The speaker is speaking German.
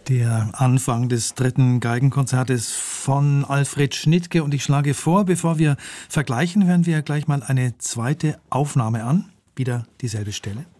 Der Anfang des dritten Geigenkonzertes von Alfred Schnittke. Und ich schlage vor, bevor wir vergleichen, hören wir gleich mal eine zweite Aufnahme an. Wieder dieselbe Stelle.